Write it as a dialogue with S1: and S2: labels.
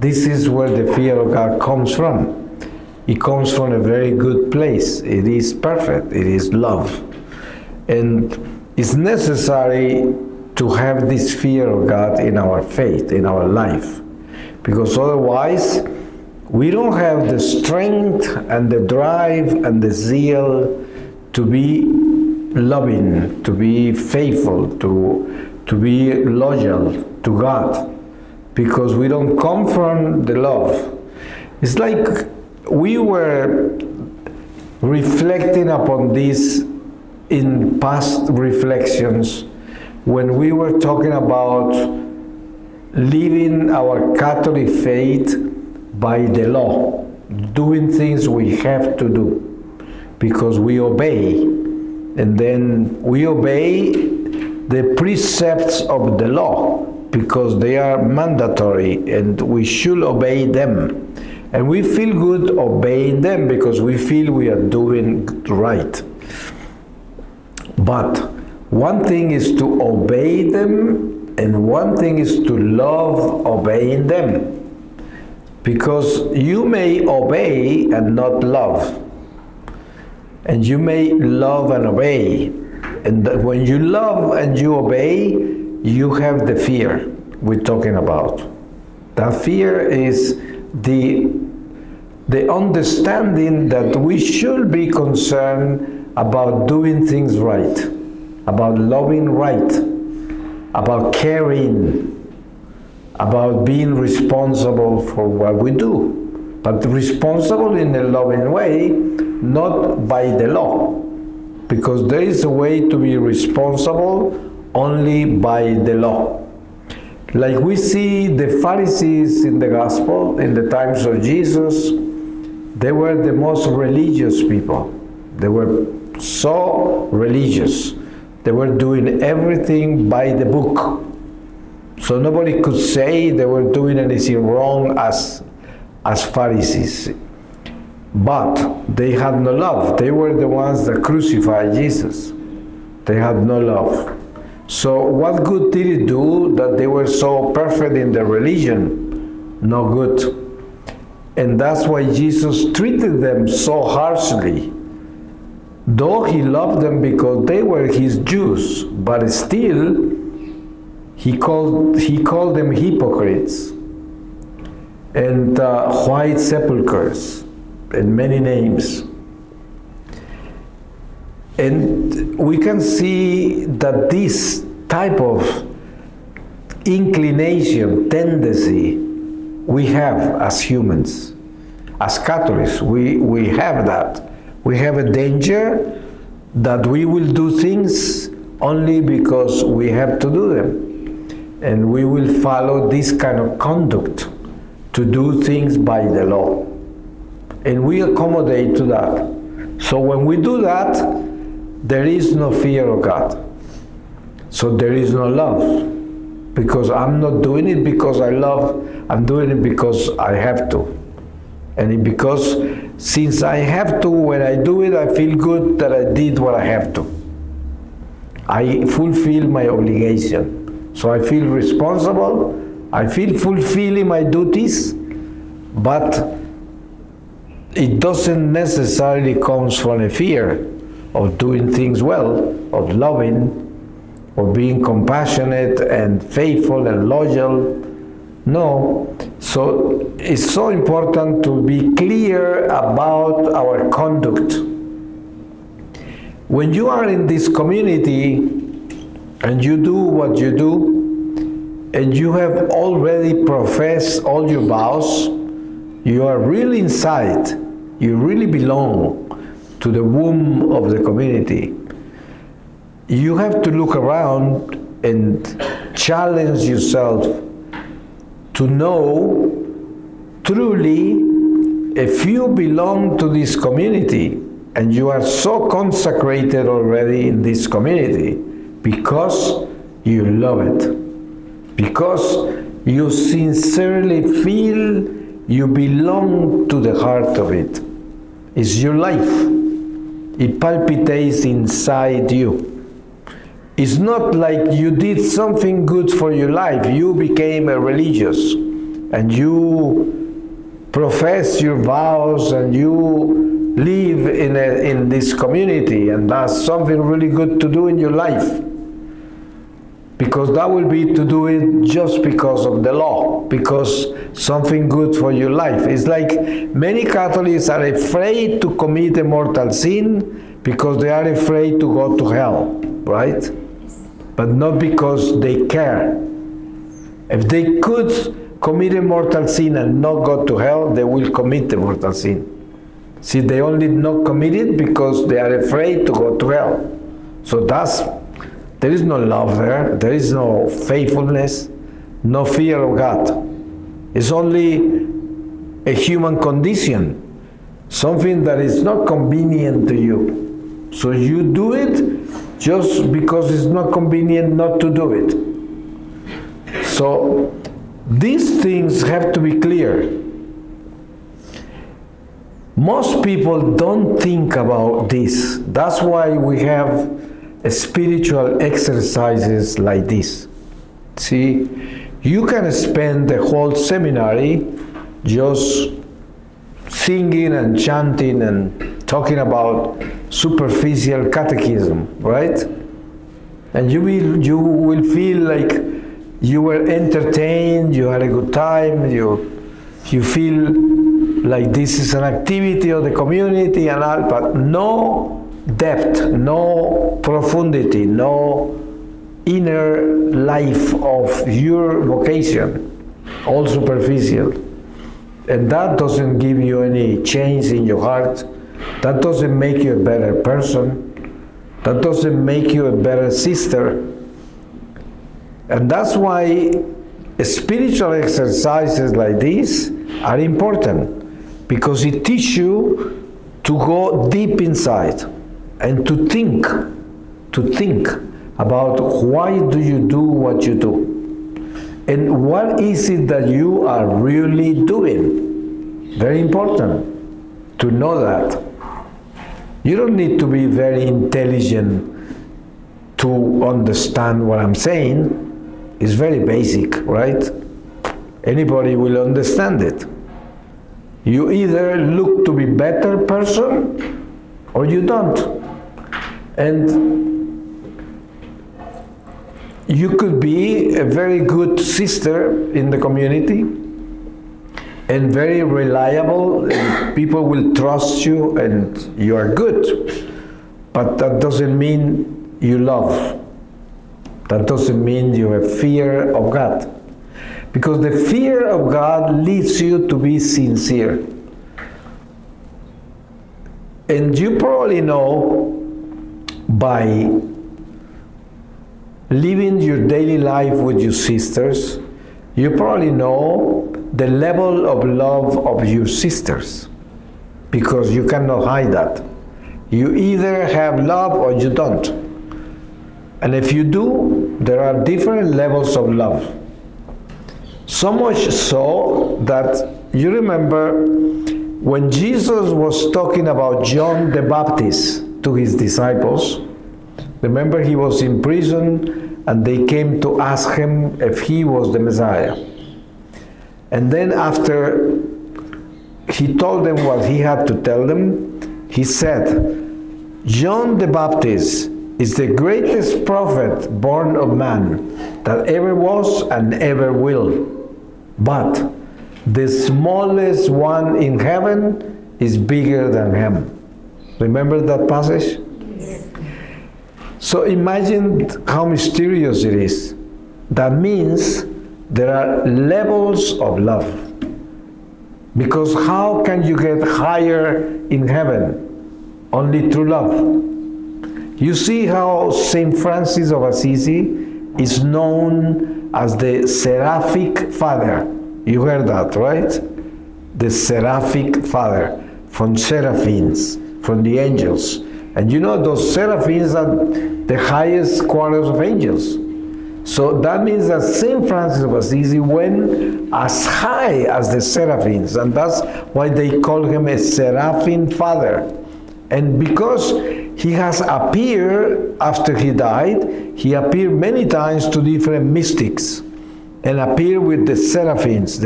S1: This is where the fear of God comes from. It comes from a very good place. It is perfect. It is love. And it's necessary to have this fear of God in our faith, in our life. Because otherwise, we don't have the strength and the drive and the zeal to be loving, to be faithful, to be loyal to God. Because we don't come from the love. It's like we were reflecting upon this in past reflections when we were talking about living our Catholic faith by the law, doing things we have to do because we obey, and then we obey the precepts of the law because they are mandatory and we should obey them. And we feel good obeying them because we feel we are doing right. But one thing is to obey them, and one thing is to love obeying them. Because you may obey and not love. And you may love and obey. And when you love and you obey, you have the fear we're talking about. That fear is the understanding that we should be concerned about doing things right, about loving right, about caring, about being responsible for what we do, but responsible in a loving way, not by the law, because there is a way to be responsible only by the law. Like we see the Pharisees in the gospel, in the times of Jesus, they were the most religious people. They were so religious. They were doing everything by the book. So nobody could say they were doing anything wrong as Pharisees. But they had no love. They were the ones that crucified Jesus. They had no love. So what good did it do that they were so perfect in their religion? No good. And that's why Jesus treated them so harshly. Though he loved them because they were his Jews, but still he called them hypocrites and white sepulchres and many names. And we can see that this type of inclination, tendency, we have as humans. As Catholics, we have that. We have a danger that we will do things only because we have to do them. And we will follow this kind of conduct to do things by the law. And we accommodate to that. So when we do that, there is no fear of God. So there is no love. Because I'm not doing it because I love, I'm doing it because I have to. And because since I have to, when I do it, I feel good that I did what I have to. I fulfill my obligation. So I feel responsible, I feel fulfilling my duties, but it doesn't necessarily come from a fear of doing things well, of loving, or being compassionate and faithful and loyal. No. So it's so important to be clear about our conduct. When you are in this community and you do what you do, and you have already professed all your vows, you are really inside, you really belong to the womb of the community. You have to look around and challenge yourself to know truly if you belong to this community and you are so consecrated already in this community because you love it, because you sincerely feel you belong to the heart of it. It's your life. It palpitates inside you. It's not like you did something good for your life. You became a religious. and you profess your vows and you live in this community, and that's something really good to do in your life. Because that will be to do it just because of the law, because something good for your life. It's like many Catholics are afraid to commit a mortal sin because they are afraid to go to hell, right? But not because they care. If they could commit a mortal sin and not go to hell, they will commit the mortal sin. See, they only not commit it because they are afraid to go to hell. So there is no love there, there is no faithfulness, no fear of God. It's only a human condition, something that is not convenient to you. So you do it just because it's not convenient not to do it. So these things have to be clear. Most people don't think about this. That's why we have spiritual exercises like this. See, you can spend the whole seminary just singing and chanting and talking about superficial catechism, right? And you will feel like you were entertained, you had a good time, you feel like this is an activity of the community and all, but no depth, no profundity, no inner life of your vocation, all superficial. And that doesn't give you any change in your heart. That doesn't make you a better person. That doesn't make you a better sister. And that's why spiritual exercises like this are important, because it teaches you to go deep inside and to think about why do you do what you do, and what is it that you are really doing. Very important to know that. You don't need to be very intelligent to understand what I'm saying. It's very basic, right? Anybody will understand it. You either look to be better person or you don't. And you could be a very good sister in the community and very reliable, and people will trust you and you are good. But that doesn't mean you love. That doesn't mean you have fear of God. Because the fear of God leads you to be sincere. And you probably know by living your daily life with your sisters, you probably know the level of love of your sisters, because you cannot hide that. You either have love or you don't. And if you do, there are different levels of love. So much so that you remember when Jesus was talking about John the Baptist to his disciples. Remember, he was in prison and they came to ask him if he was the Messiah. And then after he told them what he had to tell them, he said, John the Baptist is the greatest prophet born of man that ever was and ever will. But the smallest one in heaven is bigger than him. Remember that passage? Yes. So imagine how mysterious it is. That means there are levels of love. Because how can you get higher in heaven? Only through love. You see how Saint Francis of Assisi is known as the Seraphic Father. You heard that, right? The Seraphic Father, from seraphims, from the angels. And you know those seraphims are the highest quarters of angels. So that means that Saint Francis of Assisi went as high as the seraphims, and that's why they call him a Seraphim Father. And because he has appeared after he died, he appeared many times to different mystics and appeared with the seraphims,